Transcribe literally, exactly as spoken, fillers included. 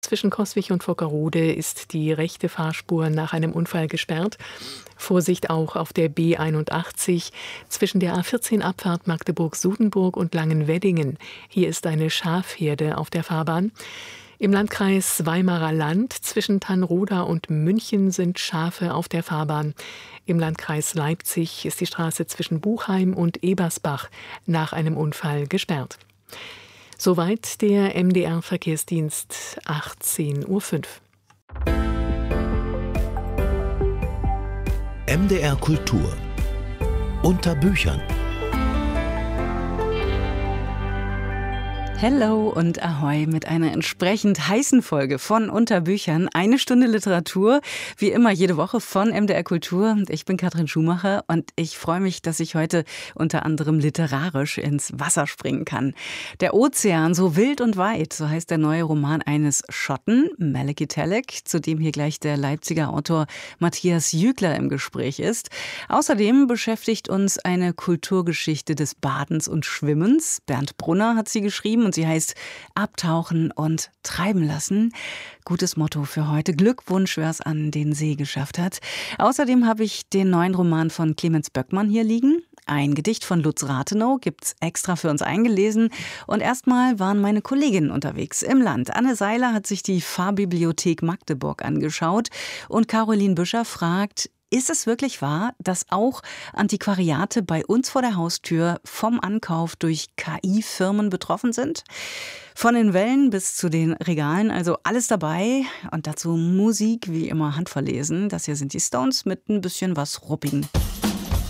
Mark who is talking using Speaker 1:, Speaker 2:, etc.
Speaker 1: Zwischen Coswig und Vockerode ist die rechte Fahrspur nach einem Unfall gesperrt. Vorsicht auch auf der B einundachtzig zwischen der A vierzehn Abfahrt Magdeburg-Sudenburg und Langenweddingen. Hier ist eine Schafherde auf der Fahrbahn. Im Landkreis Weimarer Land zwischen Tannroda und München sind Schafe auf der Fahrbahn. Im Landkreis Leipzig ist die Straße zwischen Buchheim und Ebersbach nach einem Unfall gesperrt. Soweit der M D R-Verkehrsdienst, achtzehn Uhr fünf.
Speaker 2: M D R Kultur unter Büchern.
Speaker 3: Hello und Ahoi mit einer entsprechend heißen Folge von Unter Büchern. Eine Stunde Literatur, wie immer jede Woche von M D R Kultur. Ich bin Katrin Schumacher und ich freue mich, dass ich heute unter anderem literarisch ins Wasser springen kann. Der Ozean, so wild und weit, so heißt der neue Roman eines Schotten, Malachy Tallack, zu dem hier gleich der Leipziger Autor Matthias Jügler im Gespräch ist. Außerdem beschäftigt uns eine Kulturgeschichte des Badens und Schwimmens. Bernd Brunner hat sie geschrieben und sie heißt Abtauchen und treiben lassen. Gutes Motto für heute. Glückwunsch, wer es an den See geschafft hat. Außerdem habe ich den neuen Roman von Clemens Böckmann hier liegen. Ein Gedicht von Lutz Rathenow gibt's extra für uns eingelesen. Und erstmal waren meine Kolleginnen unterwegs im Land. Anne Seiler hat sich die Pfarrbibliothek Magdeburg angeschaut und Caroline Büscher fragt: Ist es wirklich wahr, dass auch Antiquariate bei uns vor der Haustür vom Ankauf durch K I-Firmen betroffen sind? Von den Wellen bis zu den Regalen, also alles dabei. Und dazu Musik, wie immer handverlesen. Das hier sind die Stones mit ein bisschen was Ruppigem.